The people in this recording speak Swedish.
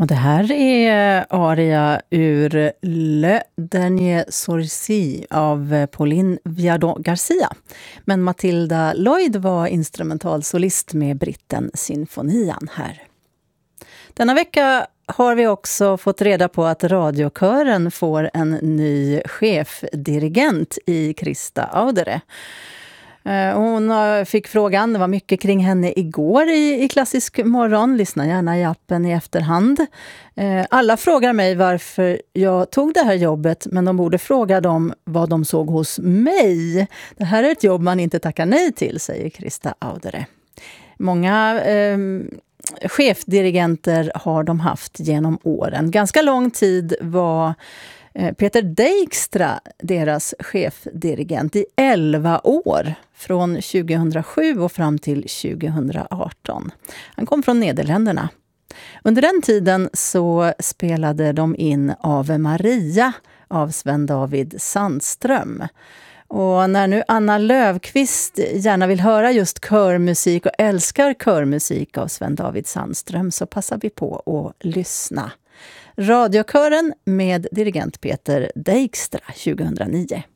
Och det här är aria ur Le Dernier Sorcier av Pauline Viardot Garcia. Men Matilda Lloyd var instrumentalsolist med Britten Sinfonian här. Denna vecka har vi också fått reda på att radiokören får en ny chefdirigent i Krista Audere. Hon fick frågan, det var mycket kring henne igår i Klassisk morgon. Lyssna gärna i appen i efterhand. Alla frågar mig varför jag tog det här jobbet, men de borde fråga dem vad de såg hos mig. Det här är ett jobb man inte tackar nej till, säger Krista Audere. Många chefdirigenter har de haft genom åren. Ganska lång tid var Peter Dijkstra deras chefdirigent i 11 år, från 2007 och fram till 2018. Han kom från Nederländerna. Under den tiden så spelade de in Ave Maria av Sven David Sandström. Och när nu Anna Löfqvist gärna vill höra just körmusik och älskar körmusik av Sven David Sandström, så passar vi på att lyssna. Radiokören med dirigent Peter Dijkstra 2009.